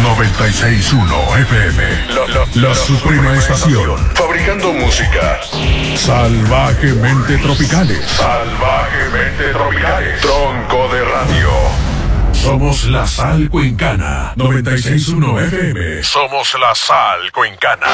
96.1 FM. La suprema estación. Fabricando música. Salvajemente tropicales. Salvajemente tropicales. Tronco de radio. Somos la Sal Cuencana. 96.1 FM. Somos la Sal Cuencana.